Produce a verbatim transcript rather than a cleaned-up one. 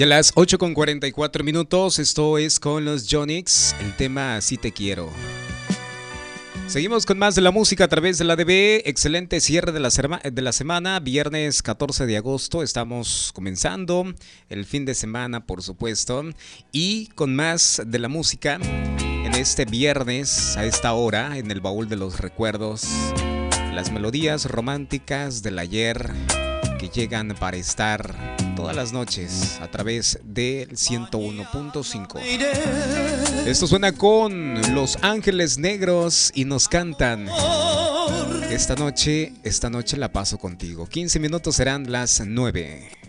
Ya las ocho con cuarenta y cuatro minutos, esto es con los Jonix, el tema Si Te Quiero. Seguimos con más de la música a través de la D B. Excelente cierre de la, de la semana, viernes catorce de agosto, estamos comenzando el fin de semana, por supuesto, y con más de la música en este viernes a esta hora, en el baúl de los recuerdos, las melodías románticas del ayer que llegan para estar todas las noches a través del ciento uno punto cinco. Esto suena con Los Ángeles Negros y nos cantan Esta noche, esta noche la paso contigo. quince minutos serán las nueve.